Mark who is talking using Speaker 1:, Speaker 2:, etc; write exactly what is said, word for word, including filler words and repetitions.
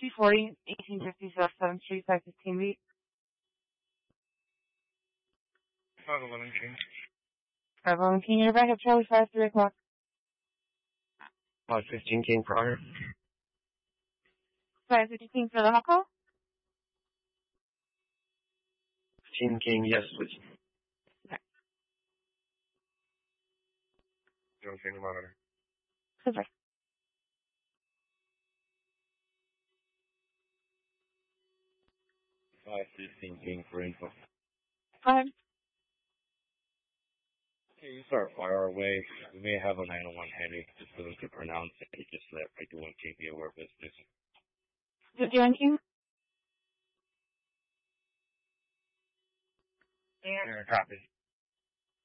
Speaker 1: two forty, eighteen fifty, South seventh Street, five fifteen Beat.
Speaker 2: five eleven King.
Speaker 1: five eleven King, you're back at Charlie five, three o'clock.
Speaker 2: five fifteen King prior.
Speaker 1: five fifty King for the hot call?
Speaker 2: fifteen King, yes, please.
Speaker 1: Okay.
Speaker 2: You don't see the monitor.
Speaker 1: Super.
Speaker 2: five fifteen King for info.
Speaker 1: Go ahead.
Speaker 2: Okay, you start far away. We may have a nine oh one heavy, just for them to pronounce it. He just let fifty-one King be aware of this.
Speaker 1: fifty-one King?
Speaker 2: Yeah, copy.